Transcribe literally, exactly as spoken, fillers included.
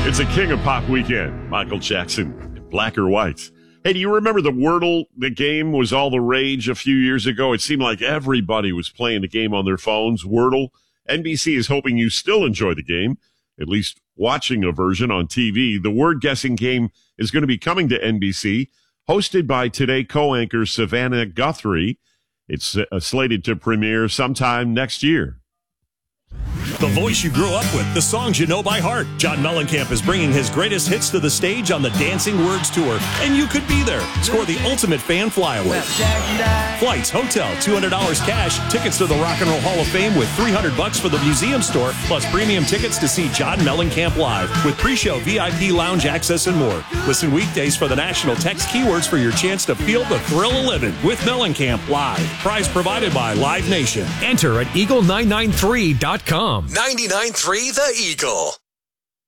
It's a King of Pop weekend. Michael Jackson, Black or White. Hey, do you remember the Wordle? The game was all the rage a few years ago. It seemed like everybody was playing the game on their phones. Wordle. N B C is hoping you still enjoy the game, at least watching a version on T V. The word guessing game is going to be coming to N B C, hosted by Today co-anchor Savannah Guthrie. It's uh, slated to premiere sometime next year. The voice you grew up with, the songs you know by heart. John Mellencamp is bringing his greatest hits to the stage on the Dancing Words Tour, and you could be there. Score the ultimate fan flyaway. Flights, hotel, two hundred dollars cash, tickets to the Rock and Roll Hall of Fame with three hundred bucks for the museum store, plus premium tickets to see John Mellencamp live with pre-show V I P lounge access and more. Listen weekdays for the national text keywords for your chance to feel the thrill of living with Mellencamp live. Prize provided by Live Nation. Enter at eagle nine nine three dot com. ninety-nine point three The Eagle.